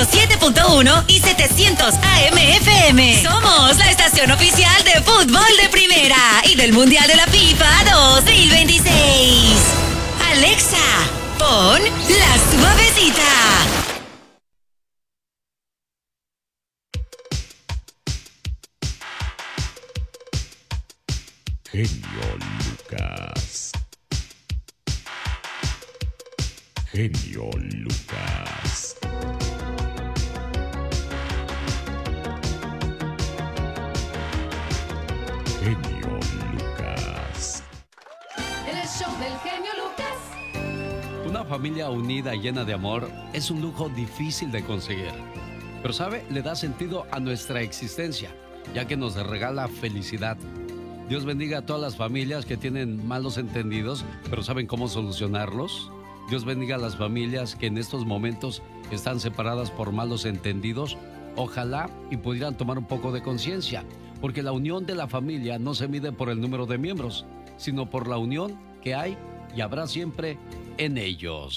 107.1 y 700 AM FM. Somos la estación oficial de fútbol de primera y del Mundial de la FIFA 2026. Alexa, pon La Suavecita. Genio Lucas. Genio Lucas. Genio Lucas. El show del genio Lucas. Una familia unida y llena de amor es un lujo difícil de conseguir. Pero, ¿sabe? Le da sentido a nuestra existencia, ya que nos regala felicidad. Dios bendiga a todas las familias que tienen malos entendidos, pero saben cómo solucionarlos. Dios bendiga a las familias que en estos momentos están separadas por malos entendidos. Ojalá y pudieran tomar un poco de conciencia, porque la unión de la familia no se mide por el número de miembros, sino por la unión que hay y habrá siempre en ellos.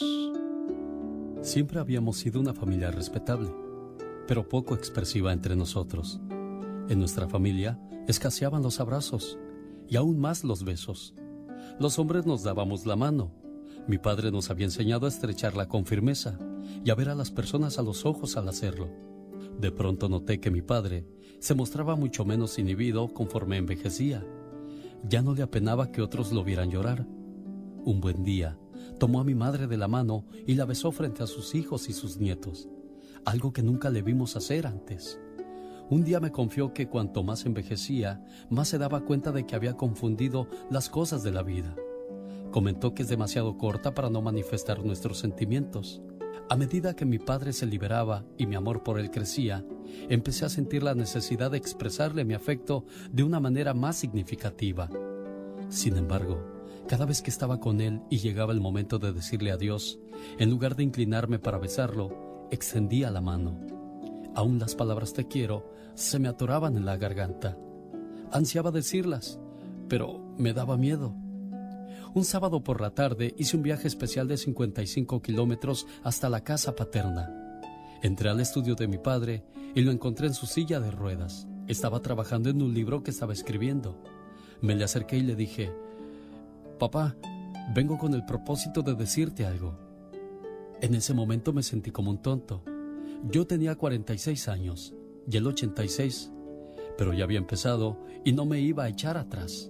Siempre habíamos sido una familia respetable, pero poco expresiva entre nosotros. En nuestra familia escaseaban los abrazos y aún más los besos. Los hombres nos dábamos la mano. Mi padre nos había enseñado a estrecharla con firmeza y a ver a las personas a los ojos al hacerlo. De pronto noté que mi padre se mostraba mucho menos inhibido conforme envejecía. Ya no le apenaba que otros lo vieran llorar. Un buen día, tomó a mi madre de la mano y la besó frente a sus hijos y sus nietos, algo que nunca le vimos hacer antes. Un día me confió que cuanto más envejecía, más se daba cuenta de que había confundido las cosas de la vida. Comentó que es demasiado corta para no manifestar nuestros sentimientos. A medida que mi padre se liberaba y mi amor por él crecía, empecé a sentir la necesidad de expresarle mi afecto de una manera más significativa. Sin embargo, cada vez que estaba con él y llegaba el momento de decirle adiós, en lugar de inclinarme para besarlo, extendía la mano. Aún las palabras te quiero se me atoraban en la garganta. Ansiaba decirlas, pero me daba miedo. Un sábado por la tarde hice un viaje especial de 55 kilómetros hasta la casa paterna. Entré al estudio de mi padre y lo encontré en su silla de ruedas. Estaba trabajando en un libro que estaba escribiendo. Me le acerqué y le dije: «Papá, vengo con el propósito de decirte algo». En ese momento me sentí como un tonto. Yo tenía 46 años y él 86, pero ya había empezado y no me iba a echar atrás.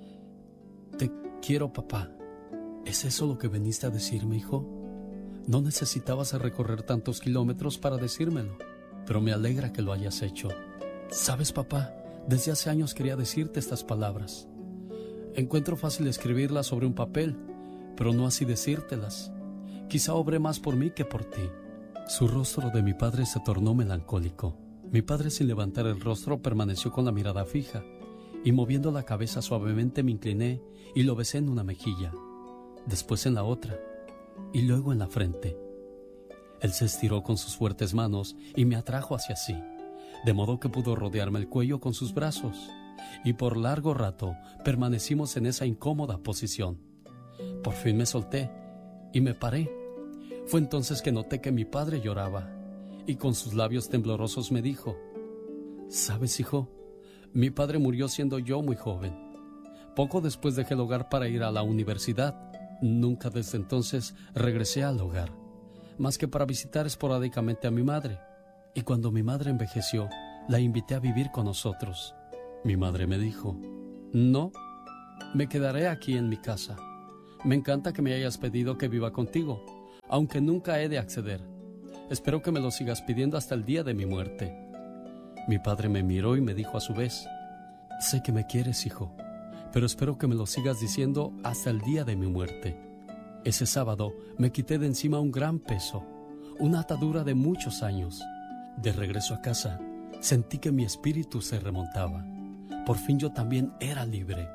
«Te quiero, papá». ¿Es eso lo que veniste a decirme, hijo? No necesitabas recorrer tantos kilómetros para decírmelo, pero me alegra que lo hayas hecho. ¿Sabes, papá? Desde hace años quería decirte estas palabras. Encuentro fácil escribirlas sobre un papel, pero no así decírtelas. Quizá obré más por mí que por ti. Su rostro de mi padre se tornó melancólico. Mi padre, sin levantar el rostro, permaneció con la mirada fija, y moviendo la cabeza suavemente me incliné y lo besé en una mejilla, después en la otra, y luego en la frente. Él se estiró con sus fuertes manos y me atrajo hacia sí, de modo que pudo rodearme el cuello con sus brazos, y por largo rato permanecimos en esa incómoda posición. Por fin me solté y me paré. Fue entonces que noté que mi padre lloraba, y con sus labios temblorosos me dijo: «¿Sabes, hijo? Mi padre murió siendo yo muy joven. Poco después dejé el hogar para ir a la universidad. Nunca desde entonces regresé al hogar, más que para visitar esporádicamente a mi madre. Y cuando mi madre envejeció, la invité a vivir con nosotros. Mi madre me dijo: «No, me quedaré aquí en mi casa. Me encanta que me hayas pedido que viva contigo, aunque nunca he de acceder. Espero que me lo sigas pidiendo hasta el día de mi muerte». Mi padre me miró y me dijo a su vez: «Sé que me quieres, hijo, pero espero que me lo sigas diciendo hasta el día de mi muerte». Ese sábado me quité de encima un gran peso, una atadura de muchos años. De regreso a casa, sentí que mi espíritu se remontaba. Por fin yo también era libre.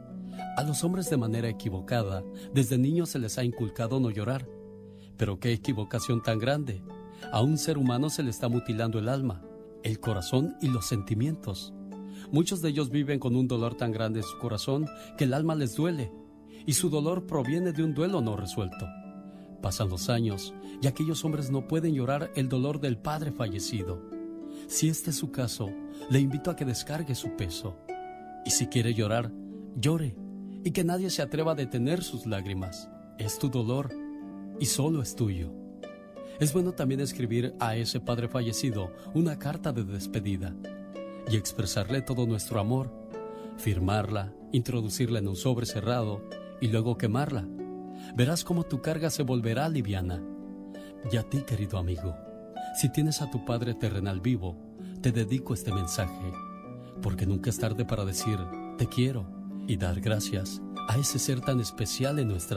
A los hombres, de manera equivocada, desde niños se les ha inculcado no llorar. Pero qué equivocación tan grande. A un ser humano se le está mutilando el alma, el corazón y los sentimientos. Muchos de ellos viven con un dolor tan grande en su corazón que el alma les duele, y su dolor proviene de un duelo no resuelto. Pasan los años y aquellos hombres no pueden llorar el dolor del padre fallecido. Si este es su caso, le invito a que descargue su peso. Y si quiere llorar, llore, y que nadie se atreva a detener sus lágrimas. Es tu dolor y solo es tuyo. Es bueno también escribir a ese padre fallecido una carta de despedida y expresarle todo nuestro amor, firmarla, introducirla en un sobre cerrado y luego quemarla. Verás cómo tu carga se volverá liviana. Y a ti, querido amigo, si tienes a tu padre terrenal vivo, te dedico este mensaje, porque nunca es tarde para decir te quiero y dar gracias a ese ser tan especial en nuestra